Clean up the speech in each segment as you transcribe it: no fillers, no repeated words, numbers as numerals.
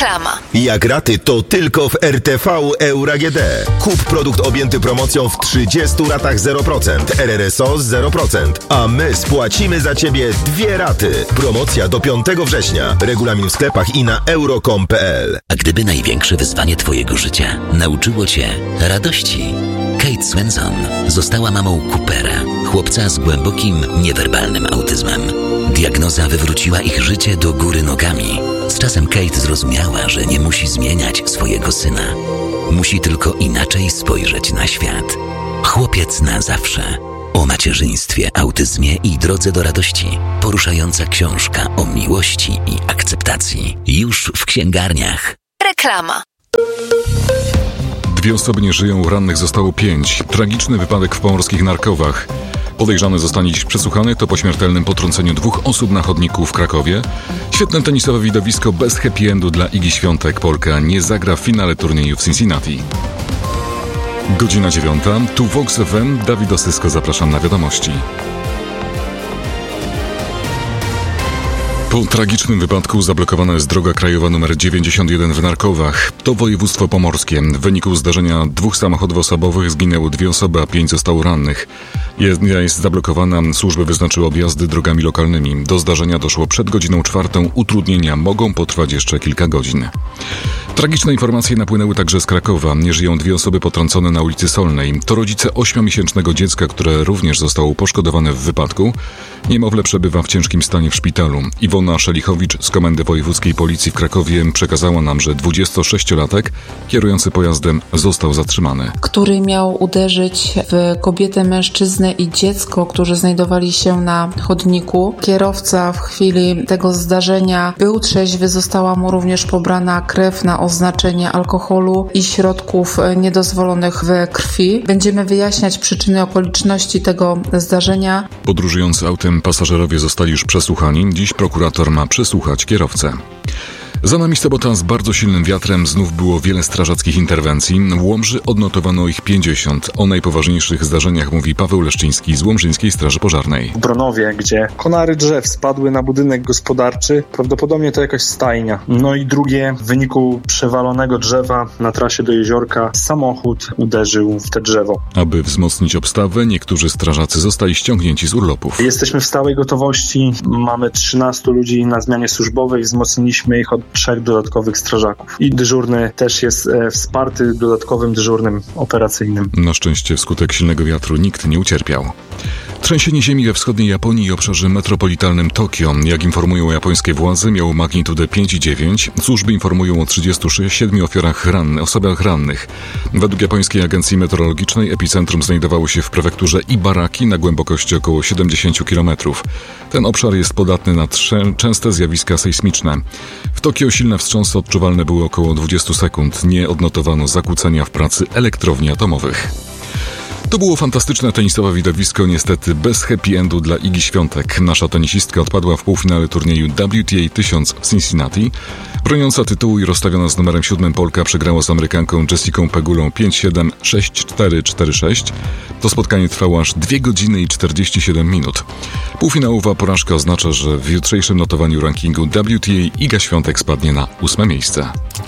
Reklama. Jak raty, to tylko w RTV Euro AGD. Kup produkt objęty promocją w 30 ratach 0%, RRSO 0%, a my spłacimy za Ciebie 2 raty. Promocja do 5 września. Regulamin w sklepach i na euro.com.pl. A gdyby największe wyzwanie Twojego życia nauczyło Cię radości? Kate Swenson została mamą Coopera, chłopca z głębokim, niewerbalnym autyzmem. Diagnoza wywróciła ich życie do góry nogami. Z czasem Kate zrozumiała, że nie musi zmieniać swojego syna. Musi tylko inaczej spojrzeć na świat. Chłopiec na zawsze. O macierzyństwie, autyzmie i drodze do radości. Poruszająca książka o miłości i akceptacji. Już w księgarniach. Reklama. 2 osoby nie żyją, rannych zostało 5. Tragiczny wypadek w pomorskich Narkowach. Podejrzany zostanie dziś przesłuchany, to po śmiertelnym potrąceniu 2 osób na chodniku w Krakowie. Świetne tenisowe widowisko bez happy endu dla Igi Świątek. Polka nie zagra w finale turnieju w Cincinnati. Godzina 9. Tu Vox FM. Dawid Osysko, zapraszam na wiadomości. Po tragicznym wypadku zablokowana jest droga krajowa nr 91 w Narkowach. To województwo pomorskie. W wyniku zdarzenia 2 samochodów osobowych zginęło 2 osoby, a 5 zostało rannych. Jezdnia jest zablokowana. Służby wyznaczyły objazdy drogami lokalnymi. Do zdarzenia doszło przed godziną 4. Utrudnienia mogą potrwać jeszcze kilka godzin. Tragiczne informacje napłynęły także z Krakowa. Nie żyją 2 osoby potrącone na ulicy Solnej. To rodzice 8-miesięcznego dziecka, które również zostało poszkodowane w wypadku. Niemowlę przebywa w ciężkim stanie w szpitalu. Iwona Szelichowicz z Komendy Wojewódzkiej Policji w Krakowie przekazała nam, że 26-latek kierujący pojazdem został zatrzymany. Który miał uderzyć w kobietę, mężczyznę i dziecko, którzy znajdowali się na chodniku. Kierowca w chwili tego zdarzenia był trzeźwy, została mu również pobrana krew na oznaczenie alkoholu i środków niedozwolonych w krwi. Będziemy wyjaśniać przyczyny, okoliczności tego zdarzenia. Podróżujący autem pasażerowie zostali już przesłuchani. Dziś prokurator ma przesłuchać kierowcę. Za nami sobota z bardzo silnym wiatrem. Znów było wiele strażackich interwencji. W Łomży odnotowano ich 50. O najpoważniejszych zdarzeniach mówi Paweł Leszczyński z Łomżyńskiej Straży Pożarnej. W Bronowie, gdzie konary drzew spadły na budynek gospodarczy, prawdopodobnie to jakaś stajnia. No i drugie, w wyniku przewalonego drzewa na trasie do jeziorka samochód uderzył w te drzewo. Aby wzmocnić obstawę, niektórzy strażacy zostali ściągnięci z urlopów. Jesteśmy w stałej gotowości. Mamy 13 ludzi na zmianie służbowej. Wzmocniliśmy ich od 3 dodatkowych strażaków. I dyżurny też jest wsparty dodatkowym dyżurnym operacyjnym. Na szczęście wskutek silnego wiatru nikt nie ucierpiał. Trzęsienie ziemi we wschodniej Japonii i obszarze metropolitalnym Tokio. Jak informują japońskie władze, miało magnitudę 5,9. Służby informują o 37 osobach rannych. Według japońskiej agencji meteorologicznej epicentrum znajdowało się w prefekturze Ibaraki na głębokości około 70 km. Ten obszar jest podatny na częste zjawiska sejsmiczne. W Tokio silne wstrząsy odczuwalne były około 20 sekund. Nie odnotowano zakłócenia w pracy elektrowni atomowych. To było fantastyczne tenisowe widowisko, niestety bez happy endu dla Igi Świątek. Nasza tenisistka odpadła w półfinale turnieju WTA 1000 w Cincinnati. Broniąca tytułu i rozstawiona z numerem 7 Polka przegrała z Amerykanką Jessicą Pegulą 5-7, 6-4, 4-6. To spotkanie trwało aż 2 godziny i 47 minut. Półfinałowa porażka oznacza, że w jutrzejszym notowaniu rankingu WTA Iga Świątek spadnie na 8 miejsce.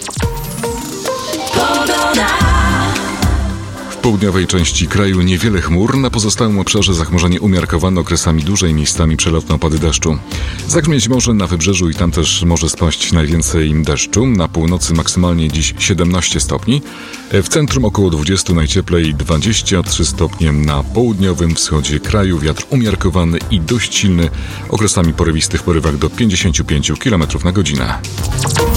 W południowej części kraju niewiele chmur, na pozostałym obszarze zachmurzenie umiarkowane, okresami dłużej, miejscami przelotne opady deszczu. Zagrzmieć może na wybrzeżu i tam też może spaść najwięcej deszczu. Na północy maksymalnie dziś 17 stopni. W centrum około 20, najcieplej 23 stopnie na południowym wschodzie kraju. Wiatr umiarkowany i dość silny, okresami porywisty w porywach do 55 km na godzinę.